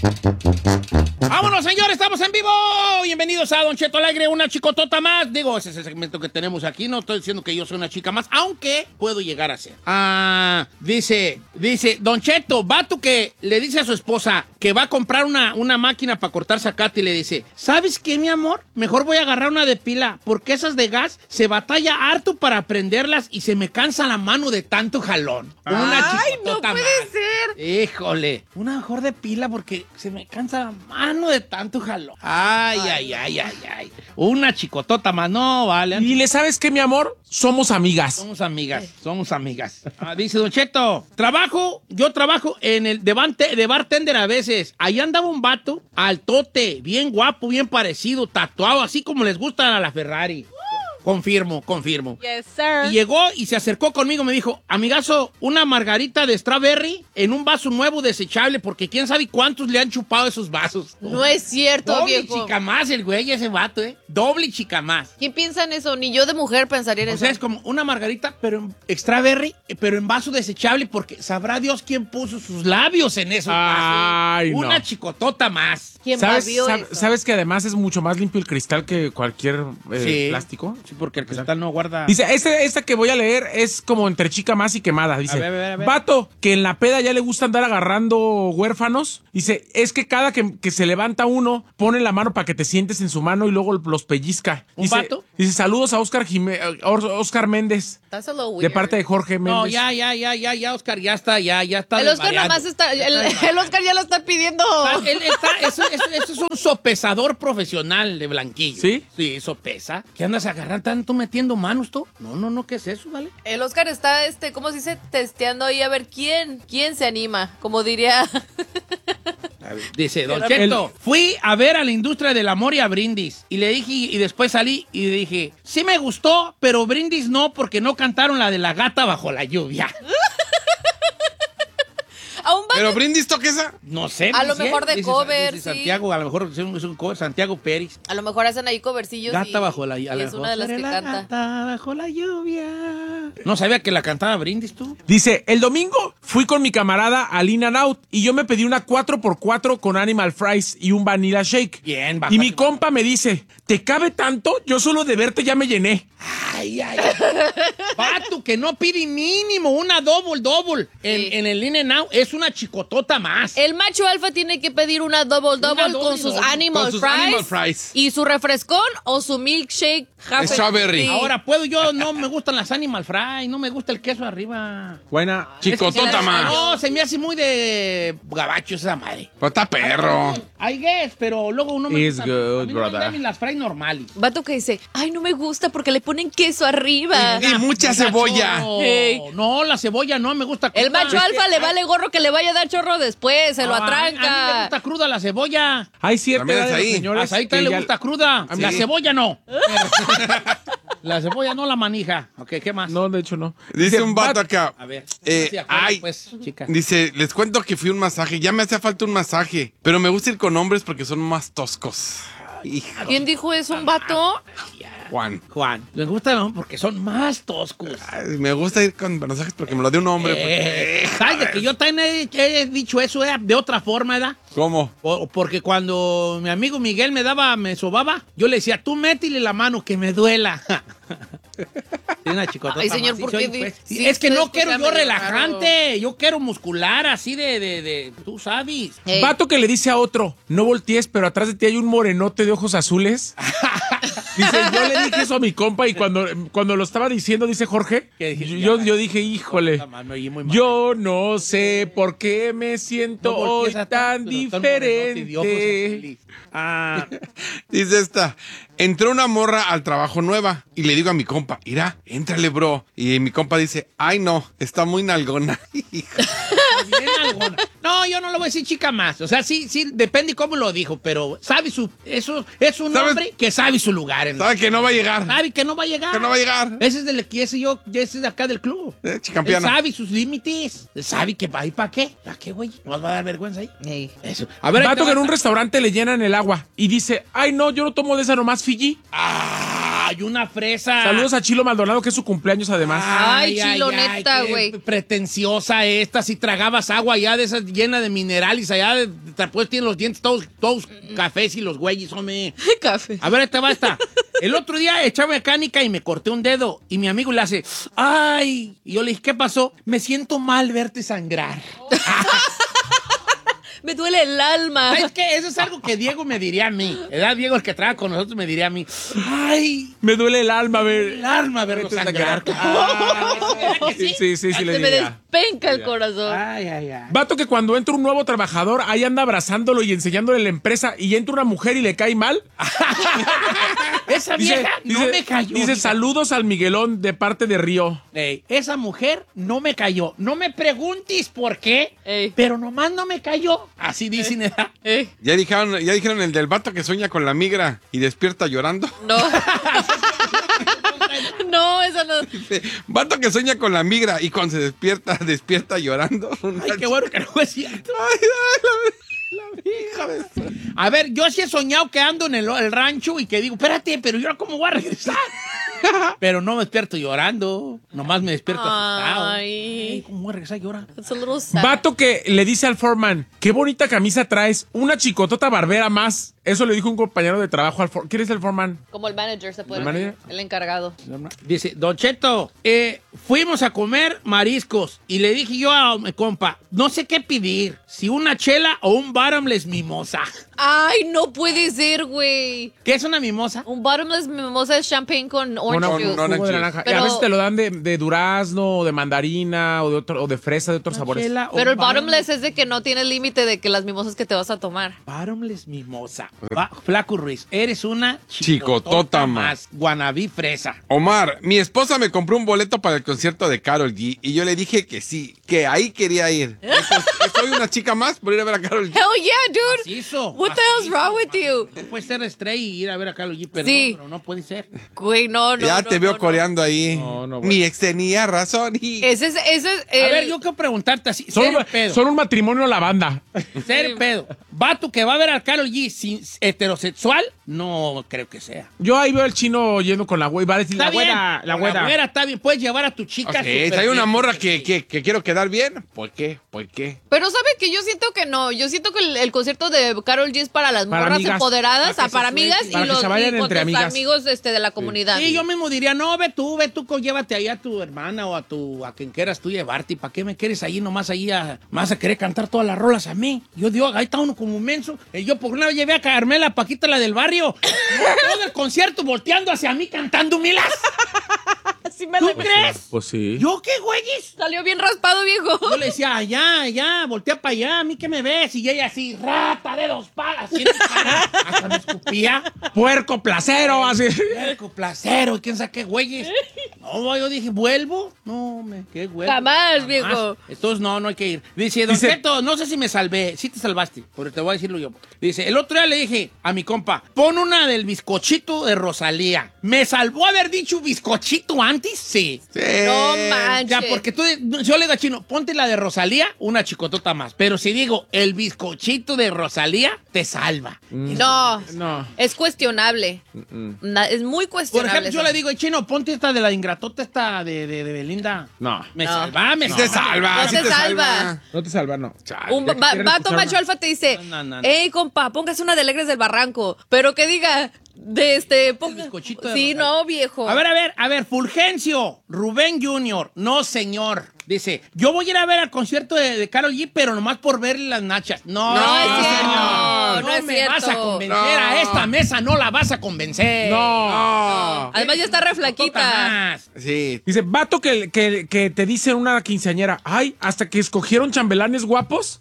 ¡Vámonos, señores! ¡Estamos en vivo! Bienvenidos a Don Cheto al Aire, una chicotota más. Digo, ese es el segmento que tenemos aquí. No estoy diciendo que yo soy una chica más, aunque puedo llegar a ser. Dice, Don Cheto, vato que le dice a su esposa que va a comprar una máquina para cortar zacate y le dice, ¿sabes qué, mi amor? Mejor voy a agarrar una de pila, porque esas de gas se batalla harto para prenderlas y se me cansa la mano de tanto jalón. Una chicotota no puede más. ser. Híjole, una mejor de pila porque se me cansa la mano de tanto jalón. Ay. Una chicotota más, no, vale. Y le sabes que, mi amor, somos amigas. Somos amigas. Dice Don Cheto, yo trabajo en el de bartender a veces. Ahí andaba un vato, altote, bien guapo, bien parecido, tatuado, así como les gustan a la Ferrari. Confirmo. Yes, sir. Y llegó y se acercó conmigo, me dijo, amigazo, una margarita de strawberry en un vaso nuevo desechable, porque quién sabe cuántos le han chupado esos vasos. No es cierto, Doble viejo. chica más el güey, ese vato, Doble chica más. ¿Quién piensa en eso? Ni yo de mujer pensaría en O eso. sea, es como una margarita, pero en strawberry, pero en vaso desechable, porque sabrá Dios quién puso sus labios en esos vasos. Ay, no. Una chicotota más. ¿Quién ¿Sabes, barrió eso? ¿Sabes que además es mucho más limpio el cristal que cualquier Sí. plástico? Sí, porque el cristal no guarda. Dice, esta que voy a leer es como entre chica más y quemada. Dice, A ver. vato, que en la peda ya le gusta andar agarrando huérfanos. Dice, es que cada que se levanta uno, pone la mano para que te sientes en su mano y luego los pellizca. ¿Un Dice, vato? Dice, saludos a Oscar Méndez. That's a little weird. De parte de Jorge Méndez. No, ya, Oscar, ya está. El Oscar nomás está... El Oscar ya lo está pidiendo. Eso es un sopesador profesional de blanquillo. ¿Sí? Sí, sopesa. ¿Qué andas agarrando tanto metiendo manos tú? No, ¿qué es eso, vale? El Oscar está, ¿cómo se dice? Testeando ahí a ver quién se anima. Como diría... A ver, dice, Don Cheto, fui a ver a la industria del amor y a Brindis. Y le dije, y después salí y le dije, sí me gustó, pero Brindis no, porque no cantaron la de la gata bajo la lluvia. A un vato... ¿Pero Brindis toca esa? No sé. A lo dice mejor de dice cover, dice sí. Santiago, a lo mejor es un cover, Santiago Pérez. A lo mejor hacen ahí covercillos Gata bajo la lluvia. y es una de las que canta. Gata bajo la lluvia. No sabía que la cantaba Brindis tú. Dice, el domingo fui con mi camarada al In-N-Out y yo me pedí una 4x4 con Animal Fries y un Vanilla Shake. Bien, Y mi compa me dice, ¿te cabe tanto? Yo solo de verte ya me llené. Ay. Pato, que no pide mínimo una double. Sí. En el In-N-Out es una chicotota más. El macho alfa tiene que pedir una double con sus Animal Fries y su refrescón o su milkshake Strawberry. Sí. Ahora, no me gustan las Animal Fry, no me gusta el queso arriba. Buena. Chicotota más. No, se me hace muy de gabacho esa madre. Pero está perro. I guess, pero luego uno me It's gusta. good, a mí no brother. me gustan las fries normales. Vato que dice, ay, no me gusta porque le ponen queso arriba. Y mucha cebolla. Hey. No, la cebolla no me gusta cruda. El macho alfa le vale gorro que le vaya a dar chorro después, se lo A mí me atranca. gusta cruda la cebolla. Hay cierta También edad es de los ahí. señores A Saita que le ya- gusta cruda. mí La sí. cebolla no. La cebolla no la manija. Ok, ¿qué más? No, de hecho no. Dice un vato acá. A ver. Ay, pues, chica. dice, les cuento que fui a un masaje. Ya me hacía falta un masaje. Pero me gusta ir con hombres porque son más toscos. Hijo, ¿Quién dijo eso? ¿Un vato? Juan. Juan, les gusta ¿no? porque son más toscos. Ay, me gusta ir con masajes porque me lo dio un hombre. ¿Sabes de que yo también he dicho eso de otra forma, ¿verdad? ¿Cómo? Porque cuando mi amigo Miguel me sobaba, yo le decía, tú métele la mano que me duela. Tiene una chicotota Ay, señor, más. ¿por Sí, qué soy, pues. sí, Es que no usted quiero escucha yo medio relajante, yo quiero muscular, así de tú sabes. Hey. Vato que le dice a otro, no voltees, pero atrás de ti hay un morenote de ojos azules. Dice, yo le dije eso a mi compa y cuando lo estaba diciendo, dice Jorge, ¿Qué dijiste? yo dije, híjole, Me oí muy mal. yo no sé por qué me siento No hoy voltees atrás, tan pero está el morenote de ojos diferente. azules. Ah, Dice esta. Entró una morra al trabajo nueva y le digo a mi compa, mira, éntrale, bro. Y mi compa dice, ay, no, está muy nalgona. bien algona. No, yo no lo voy a decir chica más. O sea, sí, depende cómo lo dijo, pero sabe eso es un ¿Sabes? hombre que sabe su lugar. Sabe que no va a llegar. Sabe que no va a llegar. Que no va a llegar. Ese es del que ese es de acá del club. Él Chicampiana. sabe sus límites. Él sabe que va y para qué. ¿Para qué, güey? ¿No va a dar vergüenza ahí? Hey. Eso. A ver, Vato que en un restaurante le llenan el agua y dice, ay, no, yo no tomo de esa nomás Fiji. Ay, una fresa. Saludos a Chilo Maldonado, que es su cumpleaños además. Ay, Chilo, neta, qué güey. pretenciosa esta. Si tragabas agua allá de esas llena de minerales, allá después tienen los dientes todos cafés y los güeyes, hombre. Café. A ver, esta va esta. El otro día echaba mecánica y me corté un dedo. Y mi amigo le hace, ¡ay! Y yo le dije, ¿qué pasó? Me siento mal verte sangrar. Me duele el alma. ¿Sabes qué? Eso es algo que Diego me diría a mí. ¿Verdad? Diego, el que trabaja con nosotros, me diría a mí, ¡ay! Me duele el alma ver. El alma verlo sangrar. Sí, Se le me diría. despenca el corazón. Ay. Vato que cuando entra un nuevo trabajador, ahí anda abrazándolo y enseñándole la empresa y entra una mujer y le cae mal. Esa vieja no me cayó. Dice, saludos al Miguelón de parte de Río. Ey, esa mujer no me cayó. No me preguntes por qué, pero nomás no me cayó. Así dicen, ¿verdad? Ya dijeron el del vato que sueña con la migra y despierta llorando. No. No, eso no. Dice, vato que sueña con la migra y cuando se despierta llorando. Ay, qué bueno que no es cierto. La hija de... A ver, yo sí he soñado que ando en el rancho y que digo, espérate, pero yo cómo voy a regresar. Pero no me despierto llorando. Nomás me despierto asustado. Ay. ¿Cómo voy a regresar llorando? It's a little sad. Vato que le dice al foreman, qué bonita camisa traes, una chicotota barbera más. Eso le dijo un compañero de trabajo al foreman. ¿Quién es el foreman? Como el manager se puede ¿El manager? decir, el encargado. Dice, Don Cheto, fuimos a comer mariscos y le dije yo a mi compa, no sé qué pedir, si una chela o un bottomless mimosa. Ay, no puede ser, güey. ¿Qué es una mimosa? Un bottomless mimosa es champagne con orange juice. Jugo de naranja. Y a Pero- veces te lo dan de durazno, o de mandarina, o de fresa, de otros sabores. Chela o Pero el un bottomless es de que no tiene límite de que las mimosas que te vas a tomar. Bottomless mimosa. Flaco Ruiz, eres una Chicotota más. Guanabí fresa. Omar, mi esposa me compró un boleto para el concierto de Karol G y yo le dije que sí, que ahí quería ir. Entonces, soy una chica más por ir a ver a Karol G. Hell yeah, dude. Macizo, What the hell's wrong with you? No puede ser stray y ir a ver a Karol G, Sí. pero no puede ser. Güey, no. Ya te veo no. coreando ahí. No, Mi güey. ex tenía razón y... Ese es A ver, yo quiero preguntarte así, Son, serio pedo. son un matrimonio la banda. Serio pedo. ¿Vato que va a ver a Karol G sin heterosexual? No creo que sea. Yo ahí veo al chino yendo con la güey. Va a decir, Está la bien. güera, la Con güera. La güera está bien. Puedes llevar a tu chica. Ok, súper si hay una bien. morra que quiero quedar bien, ¿por qué? ¿Por qué? Pero ¿sabe que yo siento que no? Yo siento que el concierto de Karol G es para las Para morras amigas. empoderadas, Para que para se amigas suelten. y Para que los se vayan y con entre tus amigas. amigos de la comunidad. Sí, yo mismo diría, no, ve tú, llévate ahí a tu hermana o a quien quieras tú llevarte. ¿Y para qué me quieres ahí nomás ahí más a querer cantar todas las rolas a mí? Yo digo, ahí está uno como un menso. Yo por una vez llevé a Carmela Paquita, la del barrio, todo el concierto volteando hacia mí cantando milas. Así me ¿Tú le- crees? Pues sí. ¿Yo qué, güeyes? Salió bien raspado, viejo. Yo le decía, allá, voltea para allá, a mí que me ves. Y ella así, rata de 2 palas, así en mi cara. Hasta me escupía. Puerco placero, así. Puerco, placero, y quién sabe qué, güeyes. No, yo dije, ¿vuelvo? No, qué güey. Jamás, viejo. Entonces, no hay que ir. Dice, Don Dice- Cheto, no sé si me salvé. Sí te salvaste, pero te voy a decirlo yo. Dice, el otro día le dije a mi compa, pon una del bizcochito de Rosalía. ¿Me salvó haber dicho bizcochito antes? Sí. Sí. No manches. Ya, porque yo le digo a Chino, ponte la de Rosalía, una chicotota más. Pero si digo el bizcochito de Rosalía, te salva. No, No. es cuestionable. Es muy Por cuestionable. ejemplo, yo eso. le digo, Chino, ponte esta de la ingratota, esta de Belinda. No. Me No. salva, me Sí te salva. salva, No sí te te salva. salva. No te salva, no. Un Ya que quieren vato escuchar macho una- alfa te dice, No. hey, compa, póngase una de Alegres del Barranco. Pero que diga, bizcochito de Sí, Rosalía. no, viejo. A ver, Fulgencio, Rubén Jr., no señor. Dice, yo voy a ir a ver al concierto de Karol G, pero nomás por verle las nachas. No, No es cierto, señor. no es me cierto. vas a convencer No. a esta mesa, no la vas a convencer. No. Además ya está re flaquita. Más. Sí. Dice, vato que te dice una quinceañera, ay, hasta que escogieron chambelanes guapos.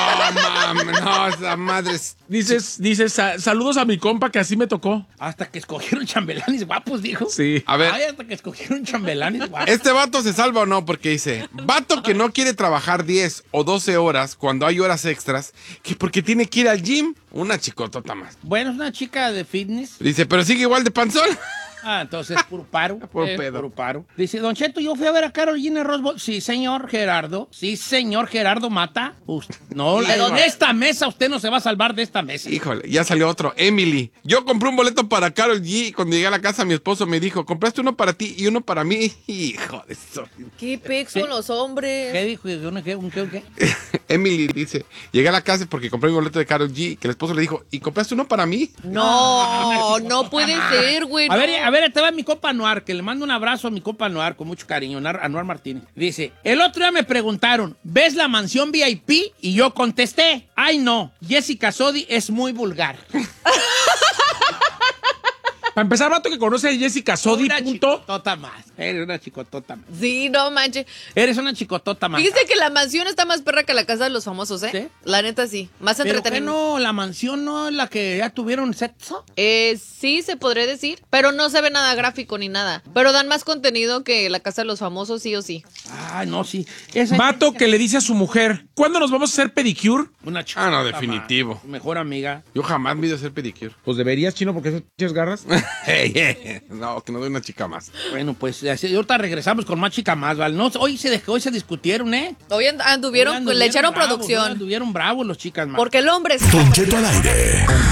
No, esa madre es... Dices, saludos a mi compa que así me tocó. Hasta que escogieron chambelanes guapos, dijo. Sí. A ver, Ay, hasta que escogieron chambelanes guapos. ¿este vato se salva o no? Porque dice, vato que no quiere trabajar 10 o 12 horas cuando hay horas extras, que porque tiene que ir al gym, una chicotota más. Bueno, es una chica de fitness. Dice, pero sigue igual de panzón. Entonces, puro paro. Puro pedo. Puro paro. Dice, Don Cheto, yo fui a ver a Carolina Rosbo. Sí, señor Gerardo. Sí, señor Gerardo Mata. No, de esta mesa usted no se va a salvar de esta mesa. Híjole, ya salió otro. Emily. Yo compré un boleto para Karol G y cuando llegué a la casa mi esposo me dijo, compraste uno para ti y uno para mí. Hijo de eso. ¿Qué pex con los hombres? ¿Qué dijo? ¿Un qué? Emily dice, llegué a la casa porque compré mi boleto de Karol G, que el esposo le dijo, ¿y compraste uno para mí? No puede ser, güey. A ver, te va mi compa Anuar, que le mando un abrazo a mi compa Anuar con mucho cariño, Anuar Martínez. Dice, el otro día me preguntaron, ¿ves la mansión VIP? Y yo contesté, ay no, Jessica Sodi es muy vulgar. Para empezar, vato que conoce a Jessica Sodi, Una punto. chicotota más. Eres una chicotota más. Sí, no manches. Eres una chicotota más. Fíjese que la mansión está más perra que la casa de los famosos, ¿eh? ¿Sí? La neta sí. Más ¿Pero qué entretenimiento. no? ¿La mansión no es la que ya tuvieron sexo? Sí, se podría decir. Pero no se ve nada gráfico ni nada. Pero dan más contenido que la casa de los famosos, sí o sí. Ah, no, sí. Vato que le dice a su mujer, ¿cuándo nos vamos a hacer pedicure? Una chicotota no, definitivo. más. Mejor amiga. Yo jamás me he ido a hacer pedicure. Pues deberías, chino, porque esas pinches garras. No, que no doy una chica más. Bueno, pues ahorita regresamos con más chica más, ¿vale? No, hoy se discutieron, ¿eh? Hoy anduvieron, le echaron bravos, producción. Hoy anduvieron bravos los chicas más. Porque el hombre es... Don Cheto al aire.